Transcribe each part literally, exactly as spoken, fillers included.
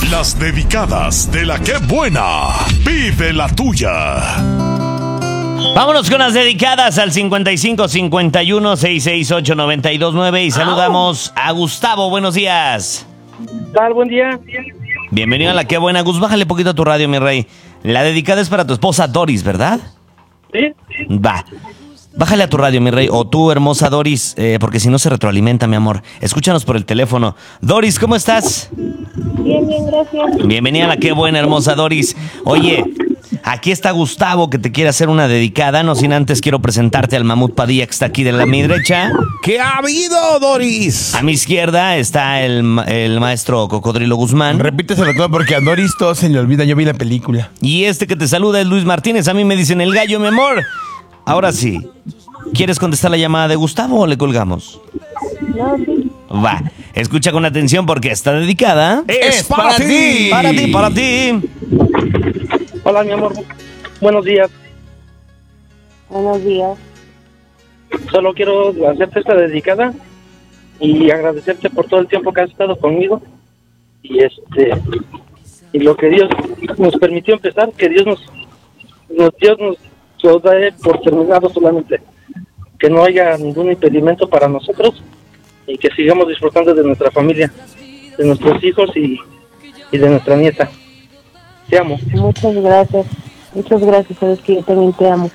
Las dedicadas de la que buena. Vive la tuya. Vámonos con las dedicadas al cincuenta y cinco cincuenta y uno sesenta y seis ocho noventa y dos nueve y saludamos a Gustavo. Buenos días. Tal, buen día. Bienvenido a la que buena. Gus, bájale poquito a tu radio, mi rey. La dedicada es para tu esposa Doris, ¿verdad? Sí. Va. Bájale a tu radio, mi rey. O tú, hermosa Doris, eh, porque si no se retroalimenta, mi amor. Escúchanos por el teléfono. Doris, ¿cómo estás? Bien, bien, gracias. Bienvenida a la que buena, hermosa Doris. Oye, aquí está Gustavo, que te quiere hacer una dedicada. No sin antes quiero presentarte al Mamut Padilla, que está aquí de la mi derecha. ¿Qué ha habido, Doris? A mi izquierda está el, ma- el maestro Cocodrilo Guzmán. Repíteselo todo porque a Doris todo se le olvida. Yo vi la película. Y este que te saluda es Luis Martínez. A mí me dicen el gallo, mi amor. Ahora sí, ¿quieres contestar la llamada de Gustavo o le colgamos? No, sí. Va, escucha con atención porque está dedicada. ¡Es para ti! Para ti, para ti. Hola, mi amor. Buenos días. Buenos días. Solo quiero hacerte esta dedicada y agradecerte por todo el tiempo que has estado conmigo. Y este y lo que Dios nos permitió empezar, que Dios nos, nos Dios nos lo dé por terminado solamente. Que no haya ningún impedimento para nosotros y que sigamos disfrutando de nuestra familia, de nuestros hijos y, y de nuestra nieta. Te amo. Muchas gracias. Muchas gracias, sabes que yo también te amo.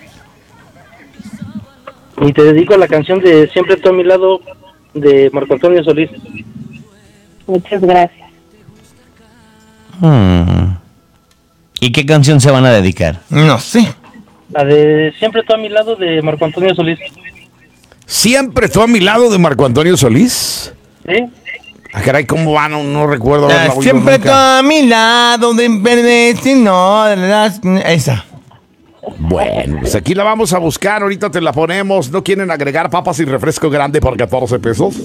Y te dedico a la canción de Siempre tú a mi lado de Marco Antonio Solís. Muchas gracias. Hmm. ¿Y qué canción se van a dedicar? No sé. La de Siempre tú a mi lado de Marco Antonio Solís. ¿Siempre tú a mi lado de Marco Antonio Solís? ¿Sí? Ah, caray, ¿cómo va? No, no recuerdo haberla oído Siempre tú nunca. a mi lado, de verde, si no, de las- esa. Bueno, pues aquí la vamos a buscar. Ahorita te la ponemos. ¿No quieren agregar papas y refresco grande por catorce pesos?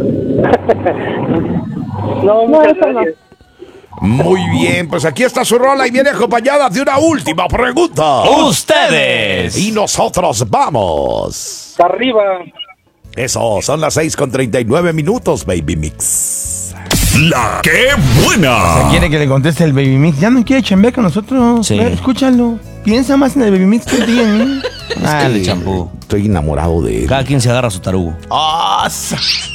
No, muchas eso no. gracias. Muy bien, pues aquí está su rola y viene acompañada de una última pregunta. ¡Ustedes! Y nosotros vamos. Arriba. Eso, son las seis con treinta y nueve minutos, Baby Mix. La que buena. Quiere que le conteste el Baby Mix. Ya no quiere chambear con nosotros. Sí. Ve, escúchalo. Piensa más en el Baby Mix que el día en mí. Dale, champú. Estoy enamorado de él. Cada quien se agarra su tarugo. ¡Ah!